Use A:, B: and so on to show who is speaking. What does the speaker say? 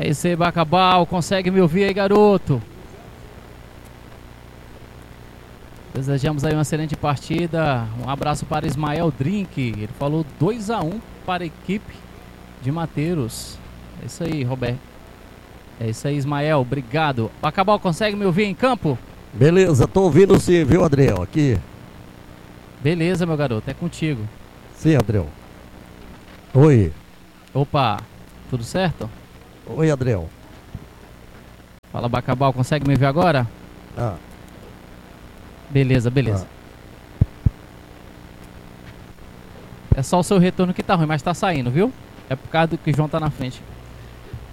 A: Esse aí, Bacabal, consegue me ouvir aí, garoto? Desejamos aí uma excelente partida. Um abraço para Ismael Drink. Ele falou 2-1 para a equipe de Mateiros. É isso aí, Roberto. É isso aí, Ismael. Obrigado. Bacabal, consegue me ouvir em campo?
B: Beleza, tô ouvindo sim, viu, Adriel? Aqui.
A: Beleza, meu garoto. É contigo.
B: Sim, Adriel. Oi.
A: Opa, tudo certo?
B: Oi, Adriel.
A: Fala, Bacabal. Consegue me ver agora?
B: Ah.
A: Beleza. É só o seu retorno que tá ruim, mas tá saindo, viu? É por causa do que o João tá na frente.